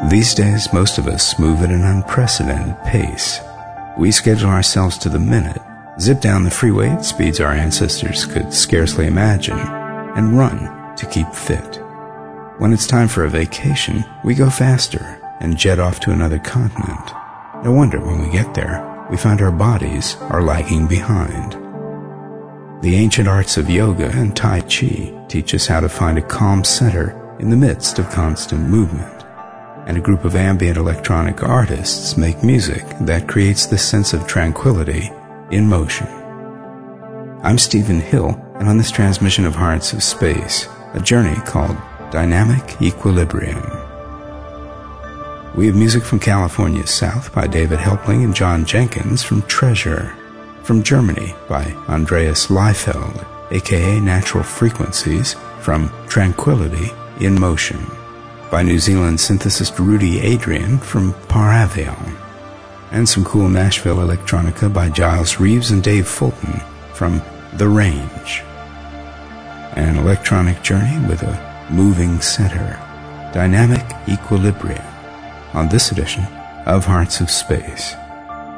These days, most of us move at an unprecedented pace. We schedule ourselves to the minute, zip down the freeway at speeds our ancestors could scarcely imagine, and run to keep fit. When it's time for a vacation, we go faster and jet off to another continent. No wonder when we get there, we find our bodies are lagging behind. The ancient arts of yoga and Tai Chi teach us how to find a calm center in the midst of constant movement. And a group of ambient electronic artists make music that creates this sense of tranquility in motion. I'm Stephen Hill, and on this transmission of Hearts of Space, a journey called Dynamic Equilibrium. We have music from California's South by David Helpling and John Jenkins from Treasure, from Germany by Andreas Leifeld, aka Natural Frequencies, from Tranquility in Motion, by New Zealand synthesist Rudy Adrian from Paravion, and some cool Nashville electronica by Giles Reeves and Dave Fulton from The Range. An electronic journey with a moving center, dynamic equilibrium, on this edition of Hearts of Space.